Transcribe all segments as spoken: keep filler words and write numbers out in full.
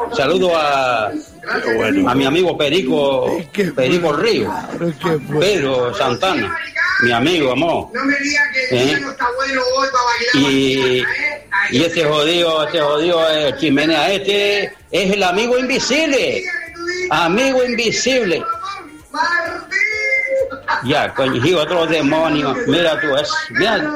Saludo a, bueno. a mi amigo Perico, Perico Río, Pedro Santana, mi amigo, amor. ¿Eh? Y, y este jodido, este jodido eh, Chimenea, este es el amigo invisible, amigo invisible. Ya, coño, y otro demonio, mira tú, es, mira.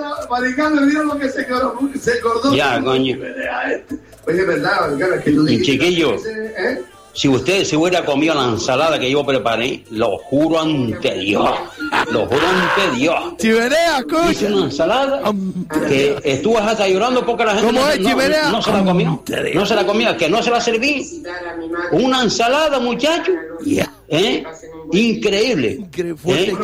Ya, coño. Oye, es verdad, Maricano, es que tú dijiste, chiquillo, ¿eh? Si usted se hubiera comido la ensalada que yo preparé, lo juro ante Dios, lo juro ante Dios. Chimenea, coño. Hice una ensalada que estuvo hasta llorando porque la gente ¿Cómo no, es, no, Chimenea? no se la comió, no se la comió, que no se la serví. Una ensalada, muchacho. Yeah. ¿Eh? Increíble. Increíble. ¿Eh?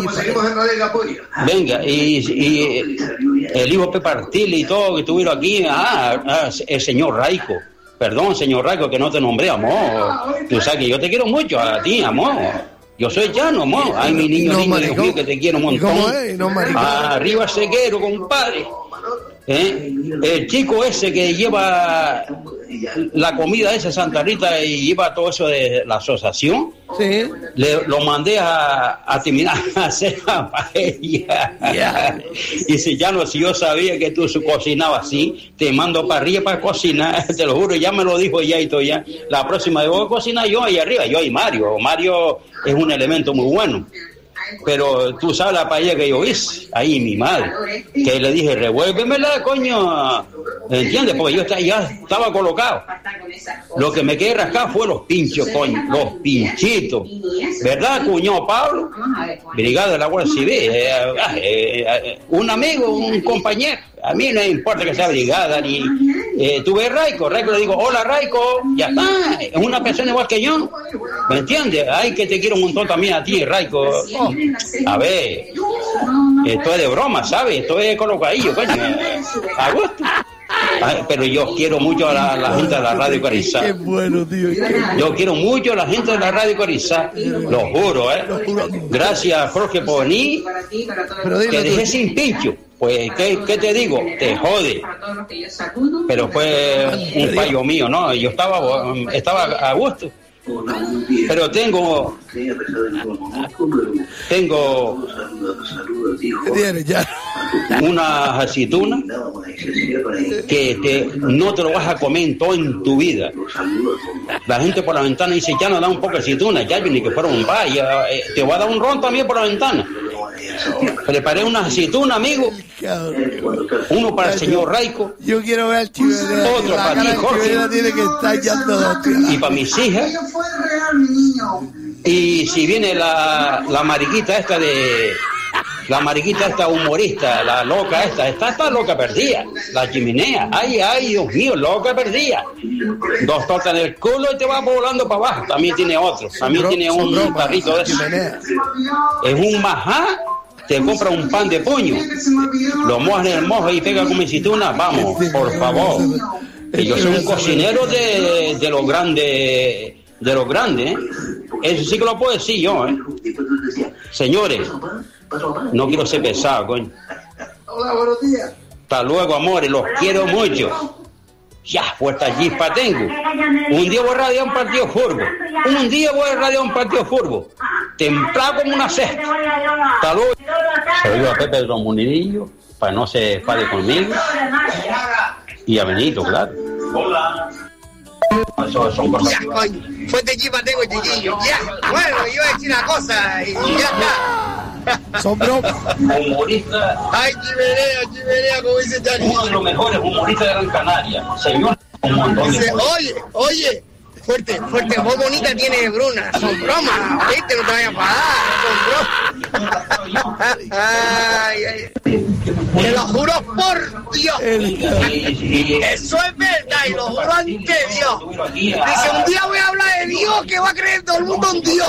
Venga, y, y el hijo Pepe Artile y todo que estuvieron aquí, ah, ah, el señor Raico. Perdón, señor Raico, que no te nombré, amor. Tú sabes que yo te quiero mucho a ti, amor. Yo soy llano, amor. Ay, mi niño no, lindo, Dios mío, que te quiero un montón. ¿Cómo es? No, ah, arriba Ceguero, compadre. ¿Eh? El chico ese que lleva la comida esa Santa Rita y lleva todo eso de la asociación, sí. Le, lo mandé a, a terminar a hacer la paella. Yeah. Y si ya no, si yo sabía que tú cocinabas así, te mando para arriba para cocinar, te lo juro, ya me lo dijo ya y todo ya. La próxima vez voy a cocinar yo ahí arriba, yo y Mario. Mario es un elemento muy bueno. Pero tú sabes la paella que yo hice, ahí mi madre, que le dije, revuélvemela, coño, ¿entiendes? Porque yo ya estaba colocado. Lo que me quedé rascado fue los pinchos, coño, los pinchitos. ¿Verdad, cuñado Pablo? Brigada de la Guardia Civil, eh, eh, eh, un amigo, un compañero. A mí no importa que sea brigada, ni... Eh, tú ves Raico, Raico le digo, hola Raico, ya está, es una persona igual que yo, ¿me entiendes? Ay, que te quiero un montón también a ti, Raico. Oh, a ver, esto es de broma, ¿sabes? Esto es colocadillo, coño, a gusto. Ay, pero yo quiero mucho a la, la gente de la Radio Corizá. Qué bueno, tío. Yo quiero mucho a la gente de la Radio Corizá, lo juro, ¿eh? Gracias, Jorge, por venir, que dejé sin pincho. Pues, ¿qué, ¿qué te digo? Te jode. Pero fue un fallo mío, ¿no? Yo estaba, estaba a gusto. Pero tengo... Tengo... Una aceituna que te, no te lo vas a comer en todo en tu vida. La gente por la ventana dice, ya no da un poco de aceituna, ya ni que fuera un vaya, eh, te voy a dar un ron también por la ventana. Preparé una aceituna, amigo. Uno para el señor Raico. Yo quiero ver al Chimenea. Otro para ti, Jorge. Tiene que estar ya todo, y para mis hijas. Y si viene la, la mariquita esta de... La mariquita esta humorista, la loca esta, está, está loca perdida. La Chimenea, ay, ay, Dios mío, loca perdida. Dos tortas en el culo y te va volando para abajo. También tiene otro, también tiene un carrito de eso. Es un majá, te compra un pan de puño, lo mojas en el mojo y pega con aceituna, vamos, por favor. Que yo soy un cocinero de, de los grandes, de los grandes, ¿eh? Eso sí que lo puedo decir yo, ¿eh? Señores, no quiero ser pesado, coño. Hola, buenos días. Hasta luego, amores, los quiero mucho. Ya, puesta chispa tengo. Un día voy a radiar un partido furbo. Un día voy a radiar un partido furbo. Templado como una cesta. Hasta luego. Saludo a Pepe de los Munidillos, para no se enfade conmigo. Y a Benito, claro. Hola. Eso son cosas. Ya, coño. Fuerte chispa tengo, chiquillo. Ya. Bueno, iba a decir una cosa y ya está. Son bromas. Humorista. Ay, Chimenea, Chimenea, como dice Chani. Uno de los mejores humoristas de Gran Canaria. Señor, un montón de dice, oye, oye, fuerte, fuerte, voz bonita tiene Bruna. Son bromas, ¿viste? No te vayas a pagar, son bromas. Ay, ay. Te lo juro por Dios. Eso es verdad y lo juro ante Dios. Dice, un día voy a hablar de Dios que va a creer todo el mundo en Dios.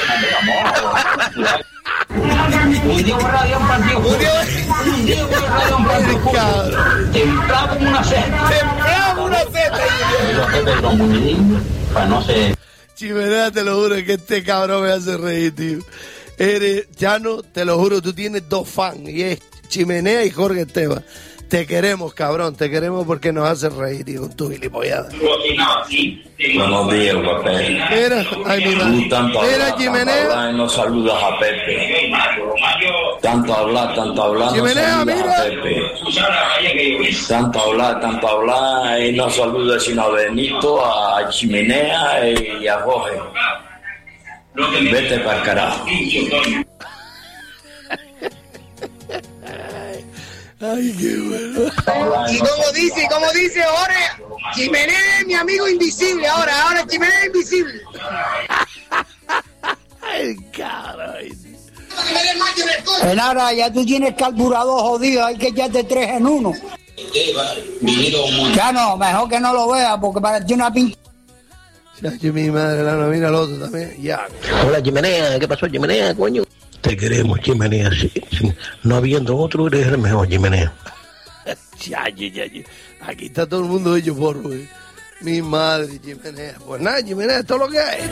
Un día voy a radiar un partido. Un día voy a radiar un partido. Templado como una cesta. Templado como una cesta. Para no ser... Chimenea, te lo juro que este cabrón me hace reír, tío. Eres, Chano, te lo juro, tú tienes dos fans y es Chimenea y Jorge Esteban. te queremos, cabrón, te queremos porque nos haces reír y con tu gilipollada. Buenos días, Pepe. Mira, ay, mi madre. Tú tanto Mira, hablar, Chimenea. tanto hablar y no saludas a Pepe. Tanto hablar, tanto hablar, no Chimenea, saludas mira. a Pepe. Tanto hablar, tanto hablar y no saludas sino a Benito, a Chimenea y a Jorge. Vete para el carajo. Ay, qué bueno. Y como dice, como dice ahora, Jiménez es mi amigo invisible ahora, ahora Jiménez es invisible. Ay, cabrón. En ahora ya tú tienes carburador jodido, hay que echarte tres en uno. Ya no, mejor que no lo veas porque parece una pinche. Chacho, mi madre, la no, mira el otro también. Ya. Hola, Chimenea, ¿qué pasó, Chimenea, coño? Te queremos, Chimenea, sí, sí. No habiendo otro, eres el mejor, Chimenea. Chacho, chacho. Aquí está todo el mundo hecho porro, eh. Mi madre, Chimenea. Pues nada, Chimenea, esto es lo que hay.